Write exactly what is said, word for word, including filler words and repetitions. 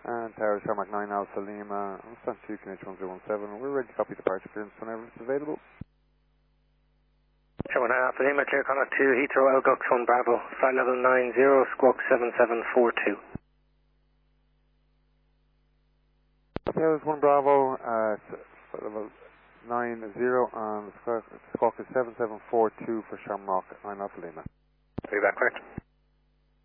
And Tower Shamrock nine Alpha Lima, I'm stand two, K H one zero one seven. We're ready to copy departure clearance whenever it's available. Shamrock nine Alpha Lima, clear contact to Heathrow Elgox one Bravo, flight level nine zero, squawk seven seven four two. Tower one Bravo, uh, flight level nine zero, and squawk is seven seven four two for Shamrock nine Alpha Lima. Are you back correct?